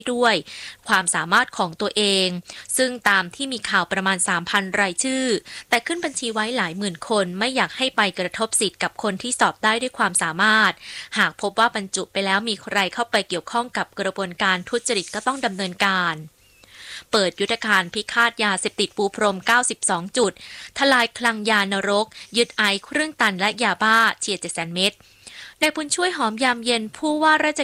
ด้วยความสามารถของตัวเองซึ่งตามที่มีข่าวประมาณ 3,000 รายชื่อแต่ขึ้นบัญชีไว้หลายหมื่นคนไม่อยากให้ไปกระทบสิทธิ์กับคนที่สอบได้ด้วยความสามารถหากพบว่าบรรจุไปแล้วมีใครเข้าไปเกี่ยวข้องกับกระบวนการทุจริตก็ต้องดำเนินการเปิดยุทธการพิฆาตยาเสพติดปูพรม 92 จุดทลายคลังยานรกยึดไอซ์เครื่องตันและยาบ้าเฉียด 700,000 เม็ดนายบุญช่วยหอมยามเย็นผู้ว่าราช